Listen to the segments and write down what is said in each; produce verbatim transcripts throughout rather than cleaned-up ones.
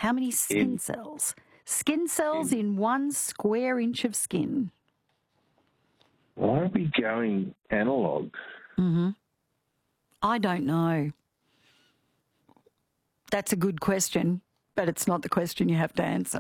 How many skin In- cells? Skin cells in- in one square inch of skin. Why are we going analog? I don't know. That's a good question, but it's not the question you have to answer.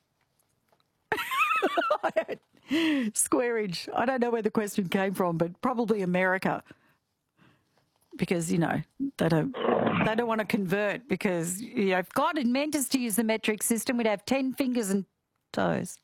Square inch. I don't know where the question came from, but probably America. Because, you know, they don't they don't want to convert because, you know, if God had meant us to use the metric system, we'd have ten fingers and toes.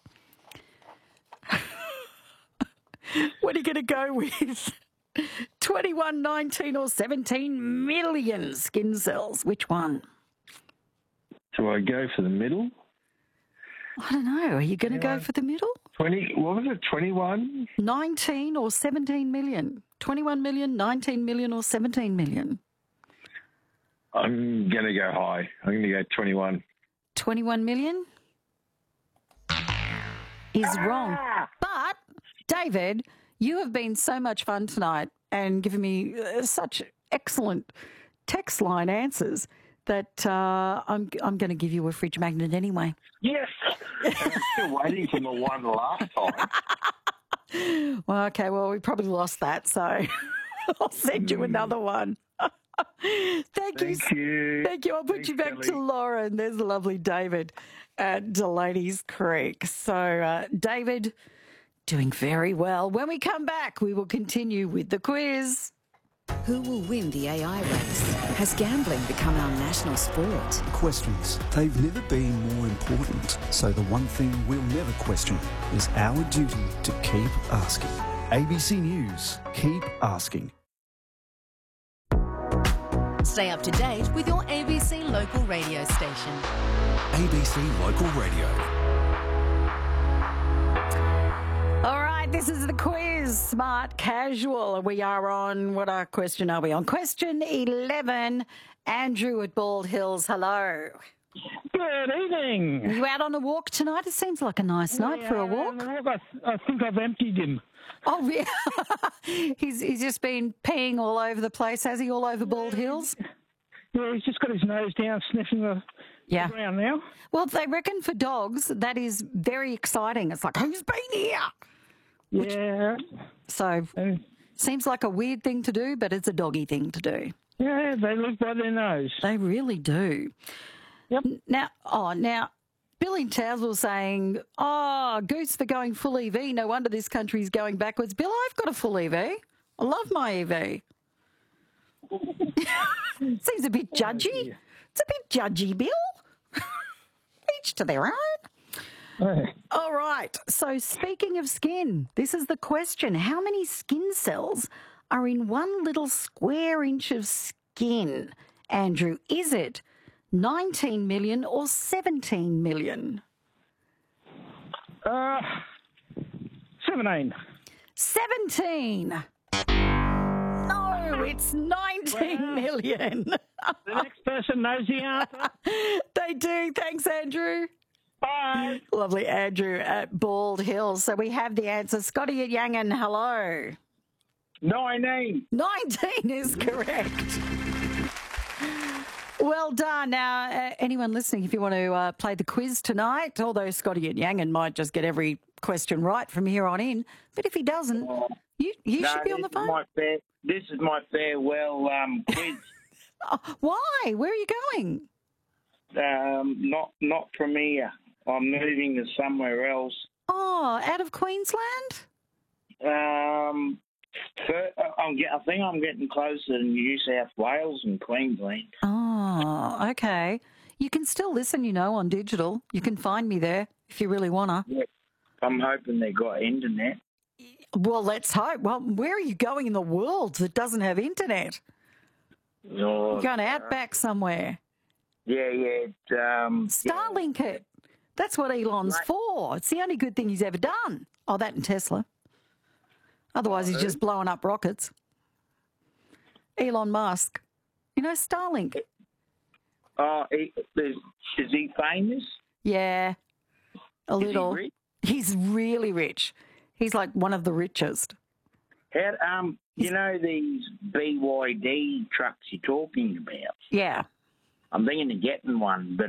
What are you going to go with? twenty-one, nineteen or seventeen million skin cells? Which one? Do I go for the middle? I don't know. Are you going to go for the middle? twenty, what was it, twenty-one? nineteen or seventeen million? twenty-one million, nineteen million or seventeen million? I'm going to go high. I'm going to go twenty-one. twenty-one million is wrong. But, David, you have been so much fun tonight and given me uh, such excellent text line answers that uh, I'm I'm going to give you a fridge magnet anyway. Yes! I'm still waiting for the one last time. Well, okay, well, we probably lost that, so I'll send you another one. Thank, you. Thank you. Thank you. I'll put Thanks, you back to Kelly. Laura, and there's the lovely David at Delaney's Creek. So, uh, David, doing very well. When we come back, we will continue with the quiz. Who will win the A I race? Has gambling become our national sport? Questions. They've never been more important. So the one thing we'll never question is our duty to keep asking. A B C News. Keep asking. Stay up to date with your A B C local radio station. A B C Local Radio. All right, this is the quiz, Smart Casual. We are on, what our question are we on? Question eleven. Andrew at Bald Hills, hello. Good evening. You out on a walk tonight? It seems like a nice night for a walk. Yeah, I, I think I've emptied him. Oh, yeah. he's, he's just been peeing all over the place, has he, all over Bald Hills? Yeah, he's just got his nose down, sniffing the, Yeah. the ground now. Well, they reckon for dogs, that is very exciting. It's like, who's been here? Yeah. So, And, seems like a weird thing to do, but it's a doggy thing to do. yeah, they live by their nose. They really do. Yep. Now, oh, now, Billy Townsville saying, oh, Goose for going full E V. No wonder this country's going backwards. Bill, I've got a full E V. I love my E V. Seems a bit judgy. It's a bit judgy, Bill. Each to their own. Oh, All right. So speaking of skin, this is the question. How many skin cells are in one little square inch of skin? Andrew, is it nineteen million or seventeen million? Uh, seventeen. seventeen. No, it's nineteen million. The next person knows the answer. They do. Thanks, Andrew. Bye. Lovely Andrew at Bald Hills. So we have the answer. Scotty at Yangon, hello. nineteen. nineteen is correct. Well done. Now, uh, anyone listening, if you want to uh, play the quiz tonight, although Scotty at Yangon might just get every question right from here on in, but if he doesn't, you, you should be on the this is phone. my fair, this is my farewell um, quiz. Oh, why? Where are you going? um, not not from here. I'm moving to somewhere else. Oh, out of Queensland? Um, fir- I'm get, I think I'm getting closer to New South Wales and Queensland. Oh, okay. You can still listen, you know, on digital. You can find me there if you really want to. Yeah. I'm hoping they got internet. Well, let's hope. Well, where are you going in the world that doesn't have internet? Oh, You're going to Outback somewhere. Yeah, yeah. It, um, Starlink it. That's what Elon's Right. for. It's the only good thing he's ever done. Oh, that and Tesla. Otherwise, he's just blowing up rockets. Elon Musk. You know, Starlink. Oh, he, is, is he famous? Yeah, a Is he little. rich? He's really rich. He's like one of the richest. How, um, you know these B Y D trucks you're talking about? Yeah. I'm thinking of getting one, but